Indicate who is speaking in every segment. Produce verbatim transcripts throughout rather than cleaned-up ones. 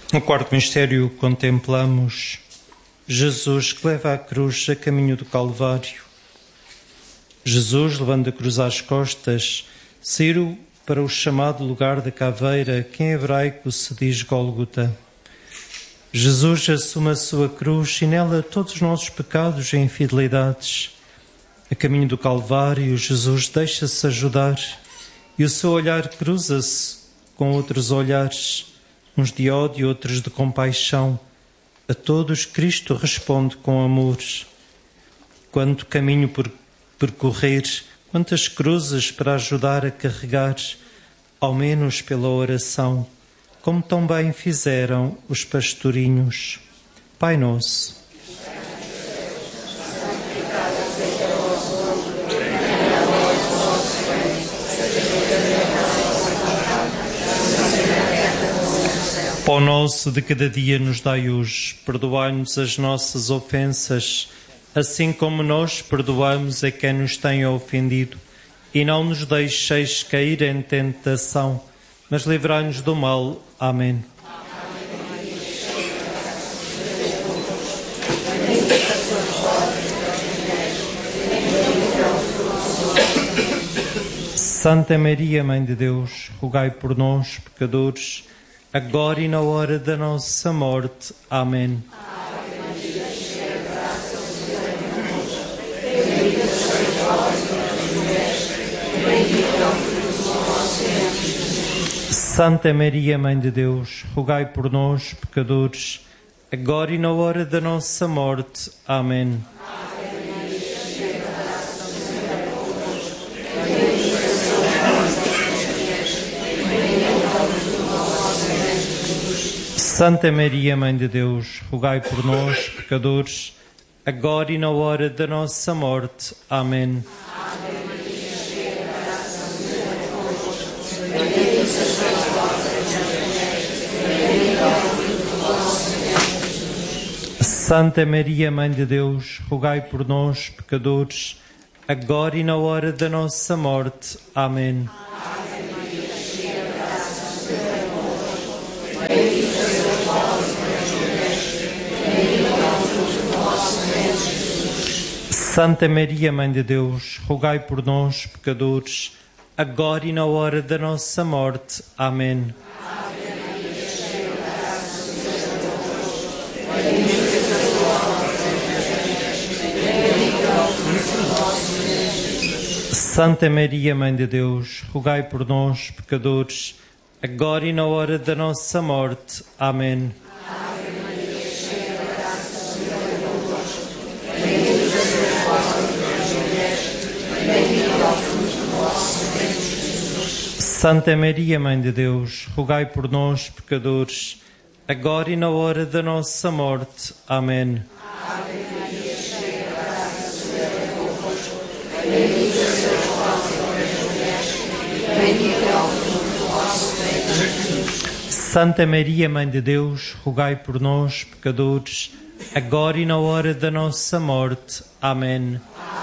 Speaker 1: No quarto mistério contemplamos Jesus que leva a cruz a caminho do Calvário. Jesus, levando a cruz às costas, saiu para o chamado lugar da caveira, que em hebraico se diz Gólgota. Jesus assume a sua cruz e nela todos os nossos pecados e infidelidades. A caminho do Calvário, Jesus deixa-se ajudar e o seu olhar cruza-se com outros olhares, uns de ódio, outros de compaixão. A todos Cristo responde com amor. Quanto caminho por percorrer, quantas cruzes para ajudar a carregar, ao menos pela oração, como tão bem fizeram os pastorinhos. Pai Nosso, Pão nosso de cada dia nos dai hoje, perdoai-nos as nossas ofensas, assim como nós perdoamos a quem nos tem ofendido, e não nos deixeis cair em tentação, mas livrai-nos do mal. Amém. Santa Maria, Mãe de Deus, rogai por nós, pecadores, agora e na hora da nossa morte. Amém. Santa Maria, Mãe de Deus, rogai por nós, pecadores, agora e na hora da nossa morte. Amém. Santa Maria, Mãe de Deus, rogai por nós, pecadores, agora e na hora da nossa morte. Amém. Santa Maria, Mãe de Deus, rogai por nós, pecadores, agora e na hora da nossa morte. Amém. Santa Maria, Mãe de Deus, rogai por nós, pecadores, agora e na hora da nossa morte. Amém. Santa Maria, Mãe de Deus, rogai por nós, pecadores, agora e na hora da nossa morte. Amém. Santa Maria, Mãe de Deus, rogai por nós, pecadores, agora e na hora da nossa morte. Amém. Santa Maria, Mãe de Deus, rogai por nós, pecadores, agora e na hora da nossa morte. Amém.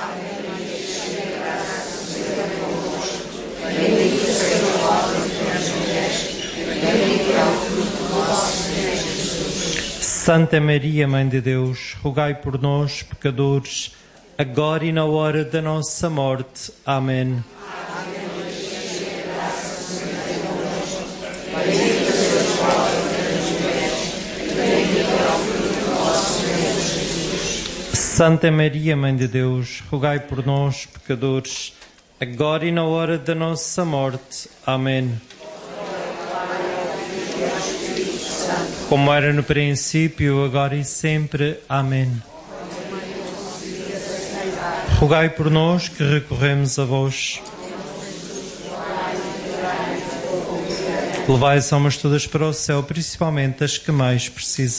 Speaker 1: Santa Maria, Mãe de Deus, rogai por nós, pecadores, agora e na hora da nossa morte. Amém. Santa Maria, Mãe de Deus, rogai por nós, pecadores, agora e na hora da nossa morte. Amém. Como era no princípio, agora e sempre. Amém. Rogai por nós que recorremos a vós. Levai as almas todas para o céu, principalmente as que mais precisam.